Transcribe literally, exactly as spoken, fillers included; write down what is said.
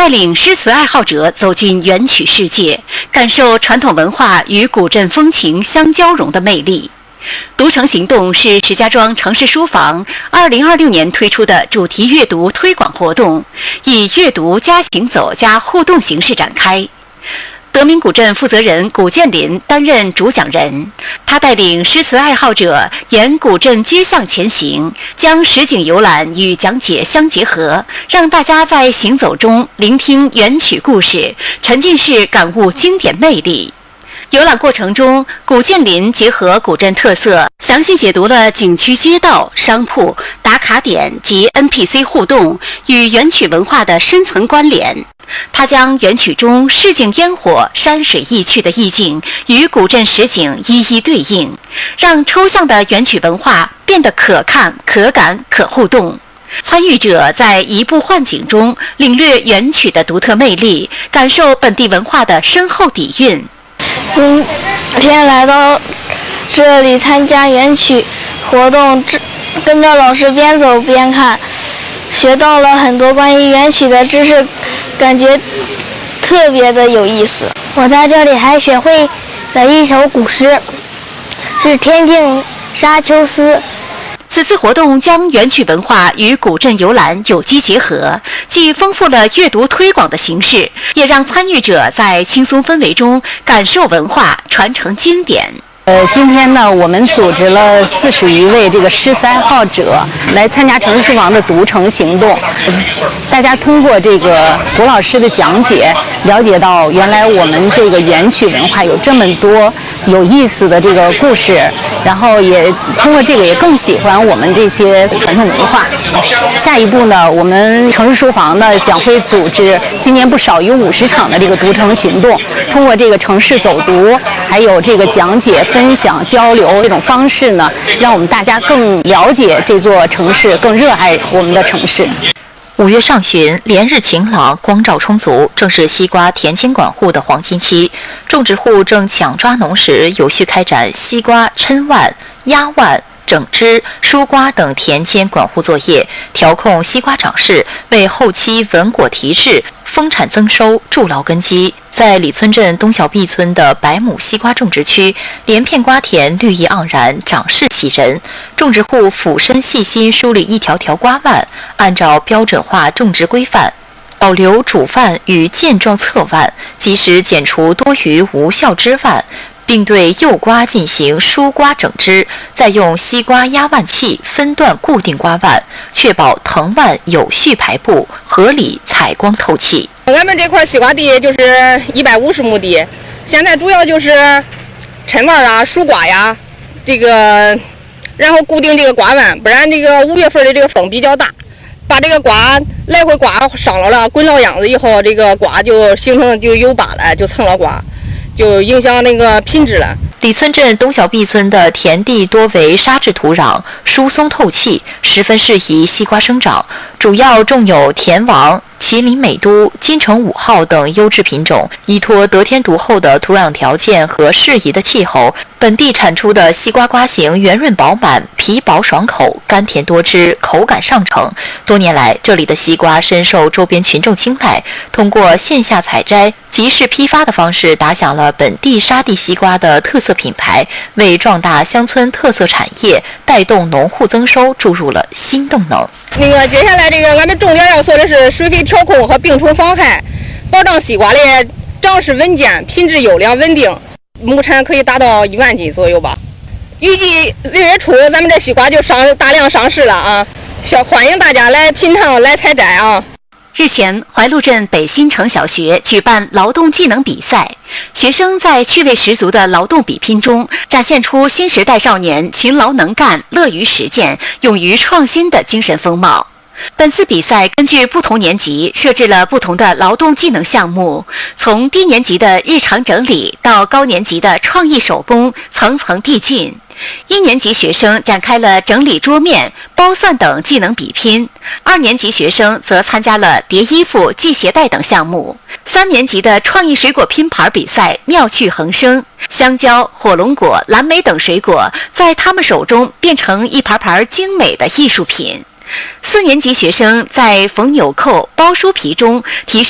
带领诗词爱好者走进元曲世界，感受传统文化与古镇风情相交融的魅力。读城行动是石家庄城市书房二零二六年推出的主题阅读推广活动，以阅读加行走加互动形式展开。德民古镇负责人古建林担任主讲人，他带领诗词爱好者沿古镇街巷前行，将实景游览与讲解相结合，让大家在行走中聆听元曲故事，沉浸式感悟经典魅力。游览过程中，古建林结合古镇特色，详细解读了景区街道、商铺、打卡点及 N P C 互动与元曲文化的深层关联。他将元曲中市井烟火、山水意趣的意境与古镇实景一一对应，让抽象的元曲文化变得可看、可感、可互动。参与者在移步换景中领略元曲的独特魅力，感受本地文化的深厚底蕴。 今天来到这里参加元曲活动，跟着老师边走边看，学到了很多关于元曲的知识，感觉特别的有意思。 我在这里还学会了一首古诗，是《天净沙丘思》。 此次活动将元曲文化与古镇游览有机结合，既丰富了阅读推广的形式，也让参与者在轻松氛围中感受文化，传承经典。 呃，今天呢，我们组织了四十余位这个诗词爱好者来参加城市书房的读城行动。大家通过这个古老师的讲解，了解到原来我们这个元曲文化有这么多有意思的这个故事，然后也通过这个也更喜欢我们这些传统文化。下一步呢，我们城市书房呢将会组织今年不少于五十场的这个读城行动，通过这个城市走读，还有这个讲解、分享、交流这种方式呢，让我们大家更了解这座城市，更热爱我们的城市。 五月上旬，连日晴朗，光照充足，正是西瓜田间管护的黄金期。种植户正抢抓农时，有序开展西瓜抻腕、压腕、整枝、疏瓜等田间管护作业，调控西瓜长势，为后期稳果提质、丰产增收筑牢根基。在李村镇东小壁村的百亩西瓜种植区，连片瓜田绿意盎然，长势喜人。种植户俯身细心梳理一条条瓜腕，按照标准化种植规范，保留主腕与健壮侧腕，及时剪除多余无效枝腕，并对幼瓜进行疏瓜整枝，再用西瓜压腕器分段固定瓜腕，确保藤腕有序排布，合理采光透气。 俺们这块西瓜地就是一百五十亩地，现在主要就是抻腕啊、疏瓜呀，这个然后固定这个瓜腕，不然这个五月份的这个风比较大，把这个瓜来回瓜伤了了，滚了样子以后，这个瓜就形成就有疤了，就蹭了瓜，就影响那个品质了。 李村镇东小壁村的田地多为沙质土壤，疏松透气，十分适宜西瓜生长，主要种有田王、麒麟美都、金城五号等优质品种。依托得天独厚的土壤条件和适宜的气候，本地产出的西瓜瓜形圆润饱满，皮薄爽口，甘甜多汁，口感上乘。多年来，这里的西瓜深受周边群众青睐，通过线下采摘、集市批发的方式，打响了本地沙地西瓜的特色品牌，为壮大乡村特色产业、带动农户增收注入了新动能。 那个接下来这个俺们重点要做的是水肥调控和病虫防害，保障西瓜的长势稳健、品质优良稳定，亩产可以达到一万斤左右吧。预计六月初咱们这西瓜就上大量上市了啊！欢迎大家来品尝、来采摘啊！ 日前，怀路镇北新城小学举办劳动技能比赛，学生在趣味十足的劳动比拼中，展现出新时代少年勤劳能干、乐于实践、勇于创新的精神风貌。本次比赛根据不同年级设置了不同的劳动技能项目，从低年级的日常整理到高年级的创意手工，层层递进。一年级学生展开了整理桌面、包蒜等技能比拼，二年级学生则参加了叠衣服、系鞋带等项目。三年级的创意水果拼盘比赛妙趣横生，香蕉、火龙果、蓝莓等水果在他们手中变成一盘盘精美的艺术品。四年级学生在缝纽扣、包书皮中提